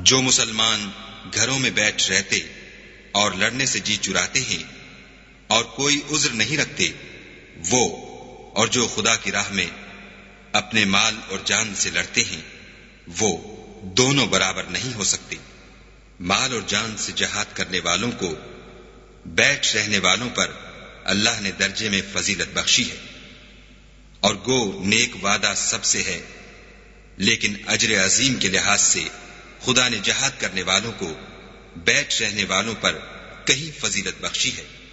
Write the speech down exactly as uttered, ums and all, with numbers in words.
जो मुसलमान घरों में बैठ रहते और लड़ने से जी चुराते हैं और कोई उज्र नहीं रखते, वो और जो खुदा की राह में अपने माल और जान से लड़ते हैं, वो दोनों बराबर नहीं हो सकते। माल और जान से जहाद करने वालों को बैठ रहने वालों पर अल्लाह ने दर्जे में फजीलत बख्शी है। और गो नेक वादा सबसे है, लेकिन अजर अजीम के लिहाज से खुदा ने जहाद करने वालों को बैठ रहने वालों पर कहीं फजीलत बख्शी है।